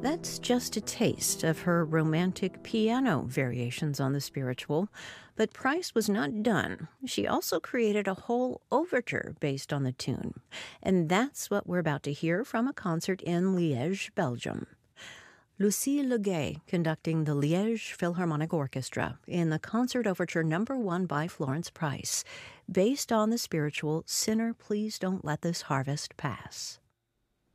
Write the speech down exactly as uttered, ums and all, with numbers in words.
That's just a taste of her romantic piano variations on the spiritual. But Price was not done. She also created a whole overture based on the tune. And that's what we're about to hear from a concert in Liège, Belgium. Lucille Leguet conducting the Liège Philharmonic Orchestra in the concert overture number one by Florence Price, based on the spiritual Sinner, Please Don't Let This Harvest Pass.